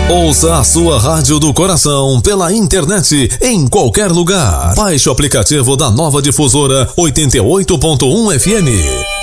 Ouça a sua rádio do coração pela internet em qualquer lugar. Baixe o aplicativo da Nova Difusora 88.1 FM.